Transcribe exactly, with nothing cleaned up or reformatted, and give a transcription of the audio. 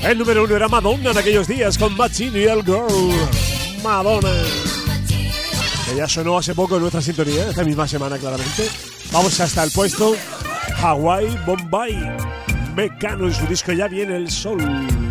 El número uno era Madonna en aquellos días con Material Girl. Madonna. Que ya sonó hace poco en nuestra sintonía, esta misma semana claramente. Vamos hasta el puesto Hawaii Bombay. Mecano en su disco Ya Viene el Sol.